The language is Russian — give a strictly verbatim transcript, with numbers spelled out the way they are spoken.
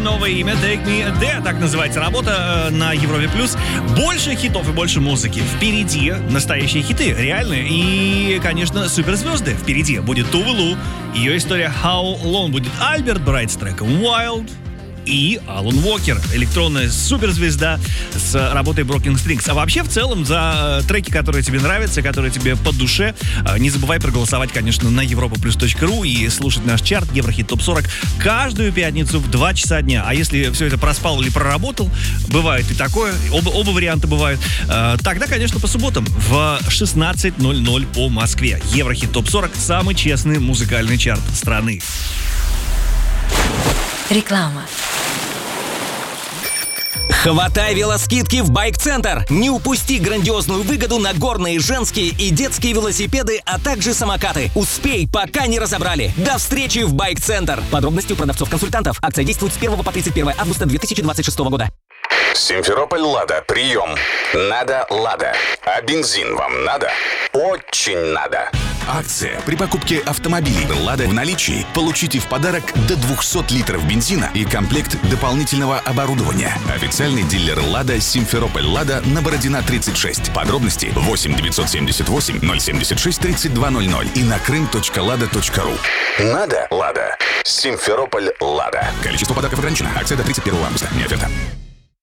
новое имя Take Me There, так называется работа на Европе плюс. Больше хитов и больше музыки. Впереди настоящие хиты, реальные. И, конечно, суперзвезды. Впереди будет Туве Лу. Ее история How Long будет Альберт Брайт с треком Wild. И Алан Уокер, электронная суперзвезда с работой Broken Strings. А вообще, в целом, за э, треки, которые тебе нравятся, которые тебе по душе, э, не забывай проголосовать, конечно, на европа плюс точка ру и слушать наш чарт Еврохит Топ сорок каждую пятницу в два часа дня. А если все это проспал или проработал, бывает и такое, оба, оба варианта бывают, э, тогда, конечно, по субботам в шестнадцать ноль ноль по Москве. Еврохит Топ сорок – самый честный музыкальный чарт страны. Реклама. Хватай велоскидки в Байк-центр! Не упусти грандиозную выгоду на горные, женские и детские велосипеды, а также самокаты. Успей, пока не разобрали. До встречи в Байк-центр! Подробности у продавцов-консультантов. Акция действует с первого по тридцать первое августа две тысячи двадцать шестого года. Симферополь Лада. Прием. Надо Лада. А бензин вам надо? Очень надо. Акция. При покупке автомобилей «Лада» в наличии получите в подарок до двухсот литров бензина и комплект дополнительного оборудования. Официальный дилер «Лада» Симферополь Лада на Бородина тридцать шесть. Подробности восемь девятьсот семьдесят восемь ноль семьдесят шесть тридцать два ноль ноль и на крым точка лада точка ру. Надо Лада. Симферополь Лада. Количество подарков ограничено. Акция до тридцать первого августа. Не оферта.